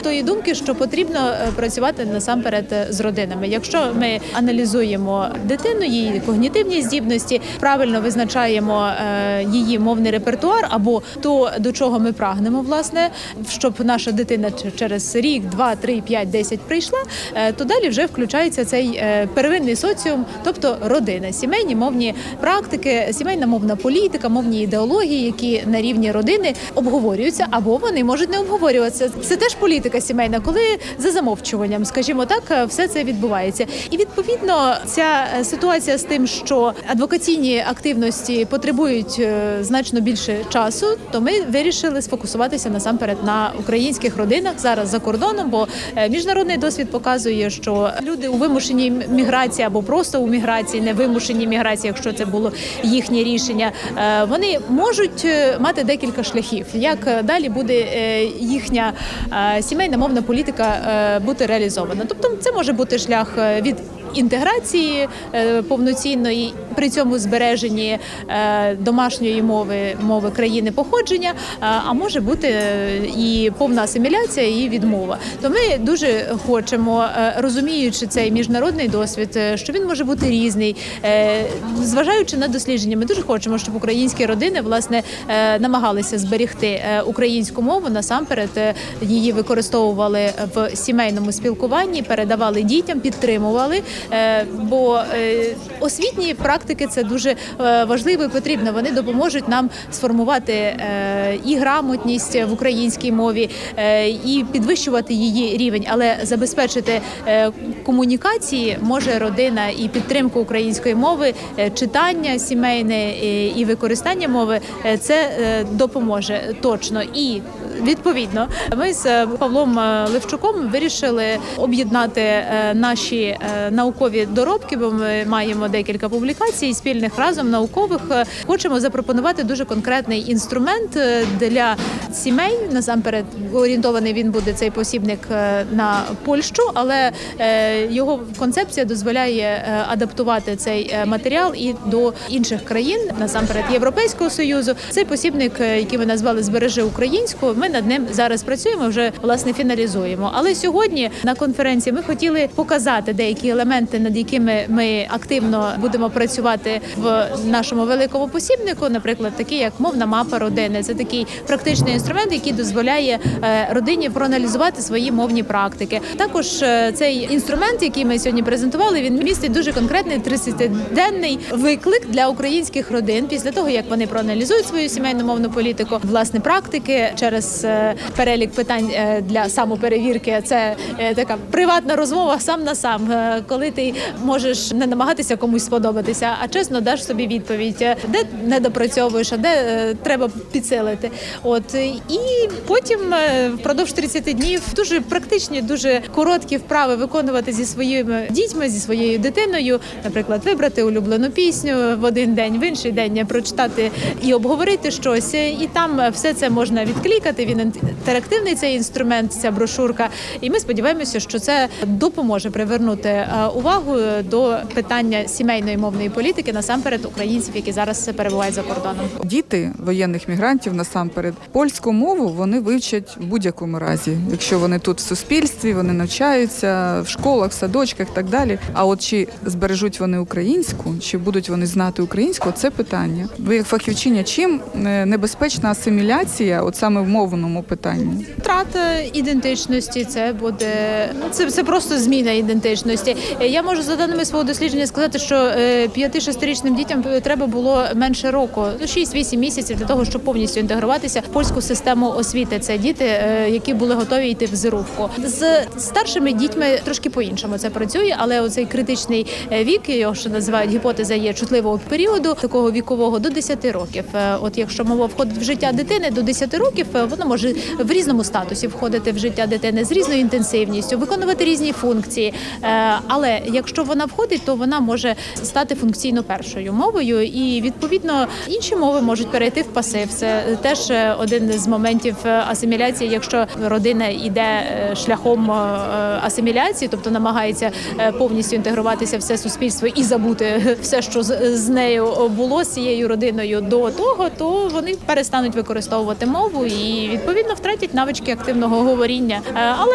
тої думки, що потрібно працювати насамперед з родинами. Якщо ми аналізуємо дитину, її когнітивні здібності, правильно визначаємо її мовний репертуар або то, до чого ми прагнемо, власне, щоб наша дитина через рік, 2, 3, 5, 10 прийшла, то далі вже включається цей первинний соціум, тобто родина, сімейні мовні практики, сімейна мовна політика, мовні ідеології, які на рівні родини обговорюються або вони можуть не обговорюватися. Це теж політика сімейна, коли за замовчуванням, скажімо так, все це відбувається. І відповідно ця ситуація з тим, що адвокаційні активності потребують значно більше часу, то ми вирішили сфокусуватися насамперед на українських родинах зараз за кордоном, бо міжнародний досвід показує, що люди у вимушеній міграції або просто у міграції, не вимушеній міграції, якщо це було їхнє рішення, вони можуть мати декілька шляхів, як далі буде їхня сімейна мовна політика бути реалізована. Тобто це може бути шлях від інтеграції повноцінної, при цьому збереженні домашньої мови країни походження, а може бути і повна асиміляція, і відмова. То ми дуже хочемо, розуміючи цей міжнародний досвід, що він може бути різний, зважаючи на дослідження, ми дуже хочемо, щоб українські родини, власне, намагалися зберегти українську мову, насамперед її використовували в сімейному спілкуванні, передавали дітям, підтримували, бо освітні практики – це дуже важливо і потрібно. Вони допоможуть нам сформувати і грамотність в українській мові, і підвищувати її рівень, але забезпечити комунікації може родина і підтримку української мови, читання сімейне і використання мови – це допоможе точно. І відповідно, ми з Павлом Левчуком вирішили об'єднати наші наукові доробки, бо ми маємо декілька публікацій спільних разом наукових. Хочемо запропонувати дуже конкретний інструмент для сімей. Насамперед орієнтований він буде, цей посібник, на Польщу, але його концепція дозволяє адаптувати цей матеріал і до інших країн, насамперед Європейського Союзу. Цей посібник, який ми назвали «Збережи українську», ми над ним зараз працюємо, вже, власне, фіналізуємо. Але сьогодні на конференції ми хотіли показати деякі елементи, над якими ми активно будемо працювати в нашому великому посібнику, наприклад, такі як мовна мапа родини. Це такий практичний інструмент, який дозволяє родині проаналізувати свої мовні практики. Також цей інструмент, який ми сьогодні презентували, він містить дуже конкретний 30-денний виклик для українських родин після того, як вони проаналізують свою сімейну мовну політику, власне, практики через перелік питань для самоперевірки. Це така приватна розмова сам на сам, коли ти можеш не намагатися комусь сподобатися, а чесно даш собі відповідь, де недопрацьовуєш, а де треба підсилити. І потім впродовж 30 днів дуже практичні, дуже короткі вправи виконувати зі своїми дітьми, зі своєю дитиною. Наприклад, вибрати улюблену пісню в один день, в інший день прочитати і обговорити щось. І там все це можна відклікати, він інтерактивний цей інструмент, ця брошурка. І ми сподіваємося, що це допоможе привернути увагу до питання сімейної мовної політики, насамперед українців, які зараз перебувають за кордоном. Діти воєнних мігрантів, насамперед, польську мову вони вивчать в будь-якому разі. Якщо вони тут в суспільстві, вони навчаються в школах, в садочках і так далі. А от чи збережуть вони українську, чи будуть вони знати українську, це питання. Ви як фахівчиня, чим небезпечна асиміляція от саме в мовному питанні? Втрата ідентичності, це буде це просто зміна ідентичності. Я можу за даними свого дослідження сказати, що 5-6-річним дітям треба було менше року, 6-8 місяців для того, щоб повністю інтегруватися в польську систему освіти. Це діти, які були готові йти в зерувку. З старшими дітьми трошки по-іншому це працює, але оцей критичний вік, його ще називають гіпотеза є чутливого періоду, такого вікового, до 10 років. От якщо мова входить в життя дитини до 10 років, вона може в різному статусі входити в життя дитини, з різною інтенсивністю, виконувати різні функції. Але якщо вона входить, то вона може стати функційно першою мовою, і відповідно інші мови можуть перейти в пасив. Це теж один з моментів асиміляції, якщо родина йде шляхом асиміляції, тобто намагається повністю інтегруватися в все суспільство і забути все, що з нею було, з цією родиною до того, то вони перестануть використовувати мову і відповідно втратять навички активного говоріння. Але